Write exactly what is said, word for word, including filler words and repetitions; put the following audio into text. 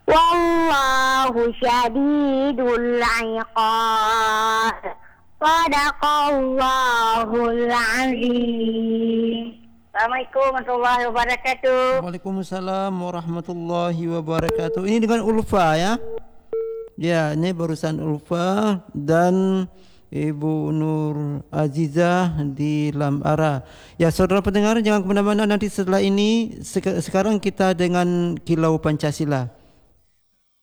Wallahu syadidul iqab. Sadaqallahul azim. Assalamualaikum warahmatullahi wabarakatuh. Waalaikumsalam warahmatullahi wabarakatuh. Ini dengan Ulfa ya. Ya, ini barusan Ulfa dan Ibu Nur Azizah di Lamara. Ya, saudara pendengar jangan kemana-mana, nanti setelah ini sek- sekarang kita dengan Kilau Pancasila.